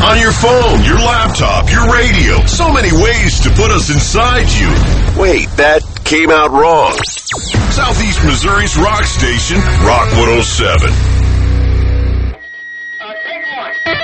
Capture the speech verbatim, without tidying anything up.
on your phone, your laptop, your radio. So many ways to put us inside you. Wait, that came out wrong. Southeast Missouri's rock station, Rock one oh seven.